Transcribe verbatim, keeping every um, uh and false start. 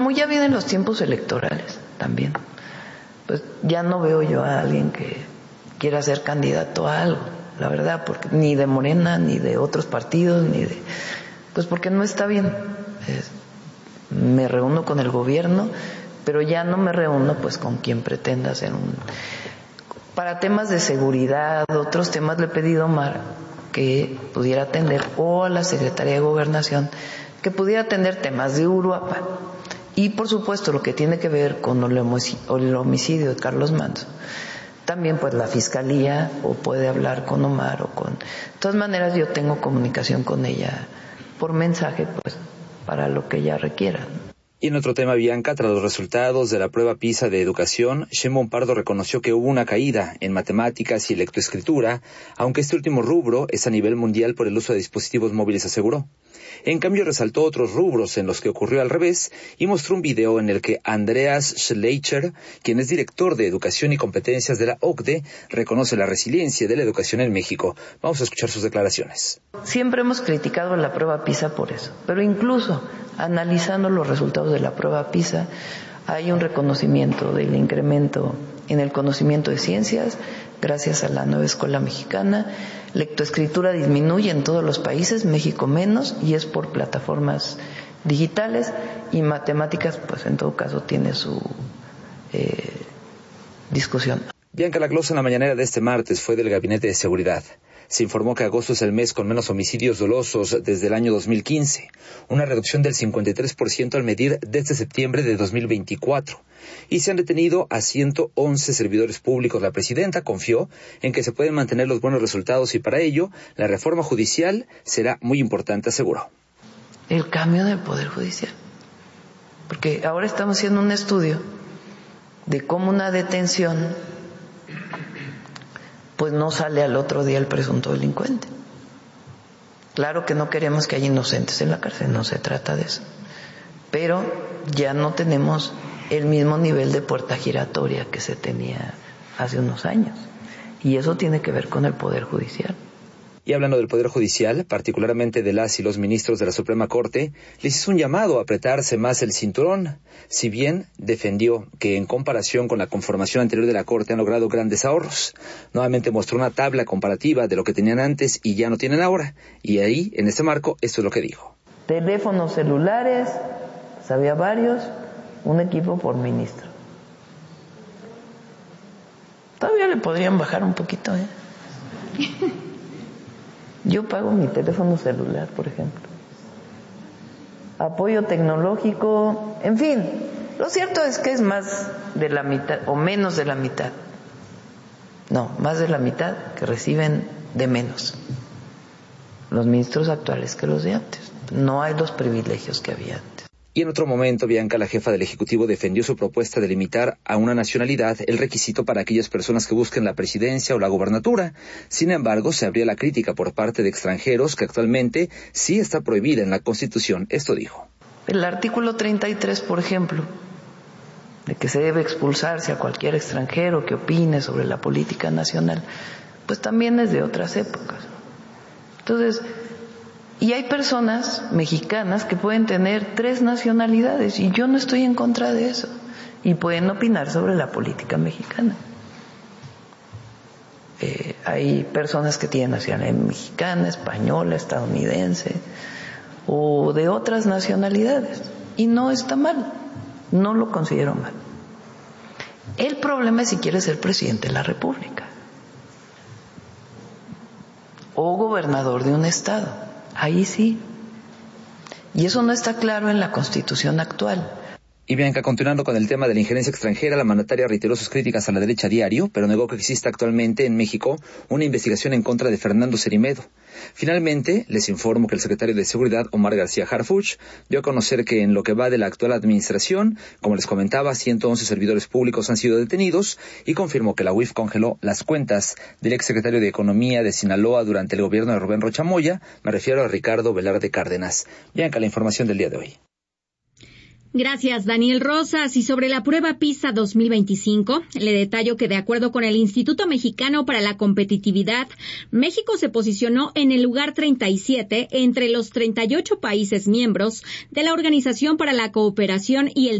como ya vienen los tiempos electorales también, pues ya no veo yo a alguien que quiera ser candidato a algo, la verdad, porque ni de Morena, ni de otros partidos, ni de... Pues porque no está bien. Es, me reúno con el gobierno, pero ya no me reúno pues con quien pretenda hacer un... Para temas de seguridad, otros temas le he pedido a Omar que pudiera atender, o a la Secretaría de Gobernación, que pudiera atender temas de Uruapan. Y por supuesto lo que tiene que ver con el homicidio de Carlos Manzo. También pues la Fiscalía, o puede hablar con Omar, o con... De todas maneras yo tengo comunicación con ella por mensaje, pues para lo que ella requiera. Y en otro tema, Bianca, tras los resultados de la prueba PISA de educación, Sheinbaum Pardo reconoció que hubo una caída en matemáticas y lectoescritura, aunque este último rubro es a nivel mundial por el uso de dispositivos móviles, aseguró. En cambio, resaltó otros rubros en los que ocurrió al revés y mostró un video en el que Andreas Schleicher, quien es director de Educación y Competencias de la O C D E, reconoce la resiliencia de la educación en México. Vamos a escuchar sus declaraciones. Siempre hemos criticado la prueba PISA por eso, pero incluso analizando los resultados de la prueba PISA, hay un reconocimiento del incremento en el conocimiento de ciencias gracias a la nueva escuela mexicana. Lectoescritura disminuye en todos los países, México menos, y es por plataformas digitales, y matemáticas, pues en todo caso tiene su eh, discusión. Bianca, la glosa en la mañanera de este martes fue del Gabinete de Seguridad. Se informó que agosto es el mes con menos homicidios dolosos desde el año dos mil quince, una reducción del cincuenta y tres por ciento al medir desde septiembre de dos mil veinticuatro. Y se han detenido a ciento once servidores públicos. La presidenta confió en que se pueden mantener los buenos resultados y para ello la reforma judicial será muy importante, aseguró. El cambio del Poder Judicial. Porque ahora estamos haciendo un estudio de cómo una detención pues no sale al otro día el presunto delincuente. Claro que no queremos que haya inocentes en la cárcel, no se trata de eso. Pero ya no tenemos el mismo nivel de puerta giratoria que se tenía hace unos años. Y eso tiene que ver con el Poder Judicial. Y hablando del Poder Judicial, particularmente de las y los ministros de la Suprema Corte, les hizo un llamado a apretarse más el cinturón. Si bien defendió que en comparación con la conformación anterior de la Corte han logrado grandes ahorros, nuevamente mostró una tabla comparativa de lo que tenían antes y ya no tienen ahora. Y ahí, en ese marco, esto es lo que dijo. Teléfonos celulares, había varios, un equipo por ministro. Todavía le podrían bajar un poquito, ¿eh? Yo pago mi teléfono celular, por ejemplo. Apoyo tecnológico, en fin. Lo cierto es que es más de la mitad, o menos de la mitad. No, más de la mitad que reciben de menos los ministros actuales que los de antes. No hay los privilegios que había antes. Y en otro momento, Bianca, la jefa del Ejecutivo, defendió su propuesta de limitar a una nacionalidad el requisito para aquellas personas que busquen la presidencia o la gobernatura. Sin embargo, se abría la crítica por parte de extranjeros que actualmente sí está prohibida en la Constitución. Esto dijo. El artículo treinta y tres, por ejemplo, de que se debe expulsarse a cualquier extranjero que opine sobre la política nacional, pues también es de otras épocas. Entonces, y hay personas mexicanas que pueden tener tres nacionalidades y yo no estoy en contra de eso. Y pueden opinar sobre la política mexicana. Eh, hay personas que tienen nacionalidad mexicana, española, estadounidense o de otras nacionalidades. Y no está mal, no lo considero mal. El problema es si quiere ser presidente de la República o gobernador de un estado. Ahí sí. Y eso no está claro en la Constitución actual. Y Bianca, continuando con el tema de la injerencia extranjera, la mandataria reiteró sus críticas a la derecha a diario, pero negó que exista actualmente en México una investigación en contra de Fernando Cerimedo. Finalmente, les informo que el secretario de Seguridad, Omar García Harfuch, dio a conocer que en lo que va de la actual administración, como les comentaba, ciento once servidores públicos han sido detenidos y confirmó que la U I F congeló las cuentas del exsecretario de Economía de Sinaloa durante el gobierno de Rubén Rocha Moya. Me refiero a Ricardo Velarde Cárdenas. Bianca, la información del día de hoy. Gracias, Daniel Rosas. Y sobre la prueba PISA dos mil veinticinco, le detallo que de acuerdo con el Instituto Mexicano para la Competitividad, México se posicionó en el lugar treinta y siete entre los treinta y ocho países miembros de la Organización para la Cooperación y el